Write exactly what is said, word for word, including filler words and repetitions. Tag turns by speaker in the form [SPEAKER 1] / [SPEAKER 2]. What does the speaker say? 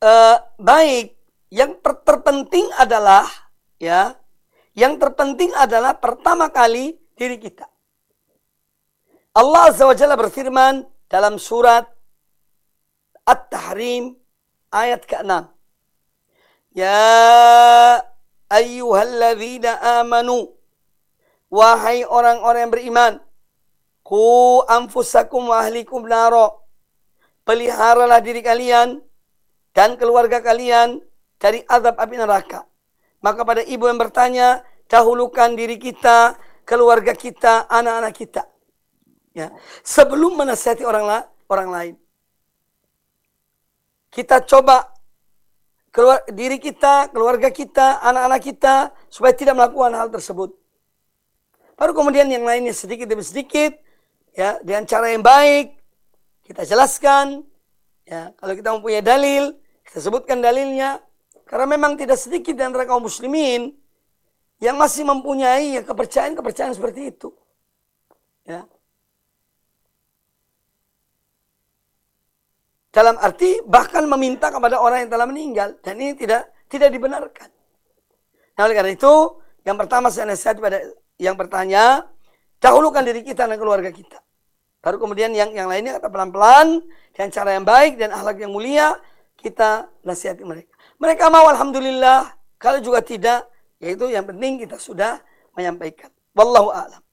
[SPEAKER 1] uh, baik. Yang ter terpenting adalah ya, yang terpenting adalah pertama kali diri kita. Allah Azza wa Jalla berfirman dalam surat At-Tahrim ayat keenam. Ya ayyuhalladzina amanu, wahai orang-orang yang beriman, qu anfusakum wa ahlikum naro, peliharalah diri kalian dan keluarga kalian dari azab api neraka. Maka pada ibu yang bertanya, dahulukan diri kita, keluarga kita, anak-anak kita, ya, sebelum menasihati orang la orang lain. Kita coba keluar diri kita, keluarga kita, anak-anak kita supaya tidak melakukan hal tersebut. Baru kemudian yang lainnya sedikit demi sedikit, ya, dengan cara yang baik kita jelaskan. Ya, kalau kita mempunyai dalil, kita sebutkan dalilnya. Karena memang tidak sedikit di antara kaum muslimin yang masih mempunyai ya, kepercayaan-kepercayaan seperti itu. Ya. Dalam arti bahkan meminta kepada orang yang telah meninggal, dan ini tidak tidak dibenarkan. Nah, oleh karena itu, yang pertama saya nasihat pada yang bertanya, dahulukan diri kita dan keluarga kita. Baru kemudian yang yang lainnya kata pelan-pelan dengan cara yang baik dan akhlak yang mulia, kita nasihati mereka. Mereka mau alhamdulillah, kalau juga tidak, yaitu yang penting kita sudah menyampaikan. Wallahu a'lam.